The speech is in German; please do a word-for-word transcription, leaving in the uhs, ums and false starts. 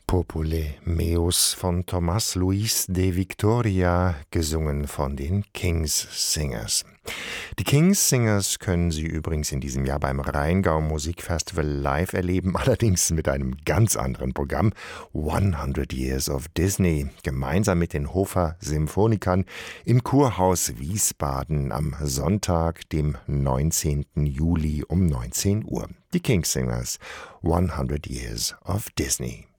Popule meus von Tomás Luis de Victoria, gesungen von den King's Singers. Die King's Singers können Sie übrigens in diesem Jahr beim Rheingau Musikfestival live erleben, allerdings mit einem ganz anderen Programm, hundert Years of Disney, gemeinsam mit den Hofer Symphonikern im Kurhaus Wiesbaden am Sonntag, dem neunzehnten Juli um neunzehn Uhr. Die King's Singers, hundert Years of Disney.